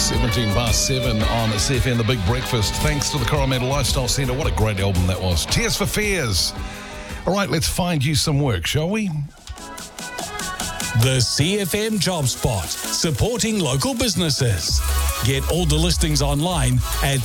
17 past 7 on CFM, The Big Breakfast. Thanks to the Coromandel Lifestyle Centre. What a great album that was. Tears for Fears. All right, let's find you some work, shall we? The CFM Job Spot, supporting local businesses. Get all the listings online at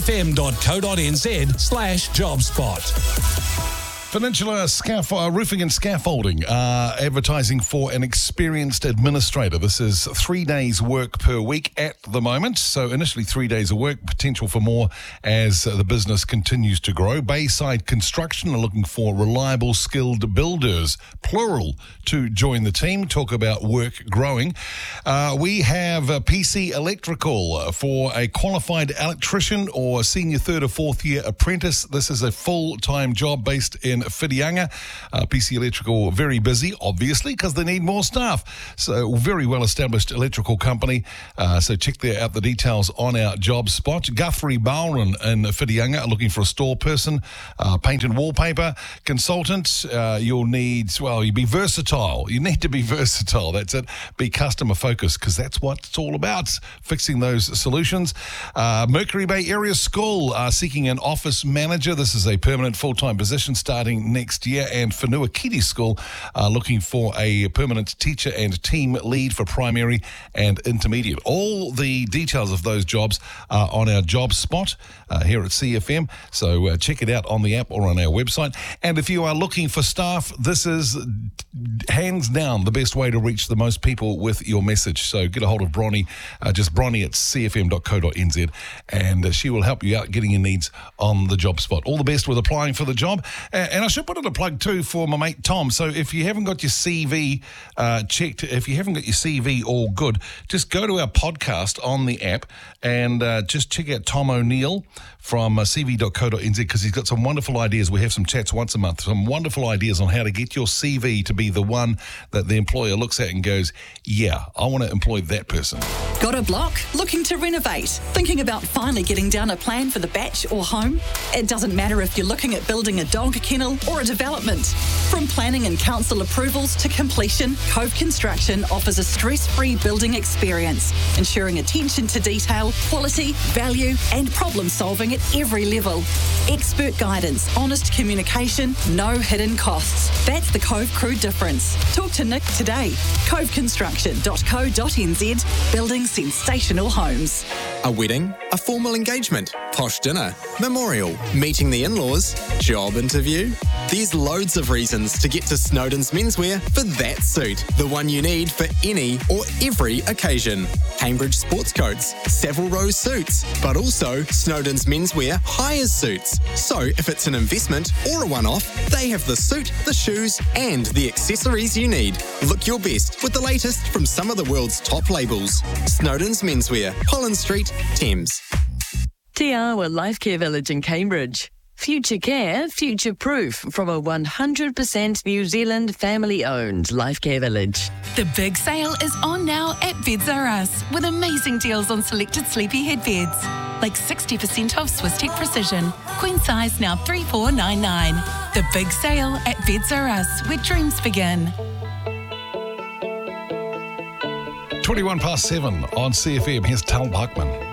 cfm.co.nz/jobspot. Peninsula Roofing and Scaffolding are advertising for an experienced administrator. This is 3 days work per week at the moment. So initially 3 days of work, potential for more as the business continues to grow. Bayside Construction are looking for reliable, skilled builders, plural, to join the team. Talk about work growing. We have PC Electrical for a qualified electrician or senior third or fourth year apprentice. This is a full-time job based in Whitianga. PC Electrical, very busy, obviously, because they need more staff. So, very well-established electrical company. So, check out the details on our job spot. Guthrie Bowron in Whitianga are looking for a store person, paint and wallpaper consultant. You'll be versatile. You need to be versatile. That's it. Be customer-focused, because that's what it's all about, fixing those solutions. Mercury Bay Area School are seeking an office manager. This is a permanent full-time position starting next year, and Whenua Kiri School are looking for a permanent teacher and team lead for primary and intermediate. All the details of those jobs are on our job spot here at CFM, so check it out on the app or on our website. And if you are looking for staff, this is hands down the best way to reach the most people with your message. So get a hold of Bronnie, just Bronnie at cfm.co.nz, and she will help you out getting your needs on the job spot. All the best with applying for the job. And I should put in a plug too for my mate Tom. So if you haven't got your CV checked, if you haven't got your CV all good, just go to our podcast on the app and just check out Tom O'Neill from cv.co.nz, because he's got some wonderful ideas. We have some chats once a month, some wonderful ideas on how to get your CV to be the one that the employer looks at and goes, yeah, I want to employ that person. Got a block? Looking to renovate? Thinking about finally getting down a plan for the batch or home? It doesn't matter if you're looking at building a dog kennel or a development. From planning and council approvals to completion, Cove Construction offers a stress-free building experience, ensuring attention to detail, quality, value and problem-solving at every level. Expert guidance, honest communication, no hidden costs. That's the Cove Crew difference. Talk to Nick today. coveconstruction.co.nz, building sensational homes. A wedding, a formal engagement, posh dinner, memorial, meeting the in-laws, job interview. There's loads of reasons to get to Snowden's Menswear for that suit, the one you need for any or every occasion. Cambridge sports coats, Savile Row suits, but also Snowden's Menswear hires suits. So if it's an investment or a one-off, they have the suit, the shoes and the accessories you need. Look your best with the latest from some of the world's top labels. Snowden's Menswear, Collins Street, Thames. Te Awa Life Care Village in Cambridge. Future care, future proof from a 100% New Zealand family-owned Life Care Village. The big sale is on now at Beds R Us with amazing deals on selected sleepy head beds. Like 60% off Swiss Tech Precision. Queen size now $3,499. The big sale at Beds R Us, where dreams begin. 21 past 7 on CFM. Here's Tal Bachman.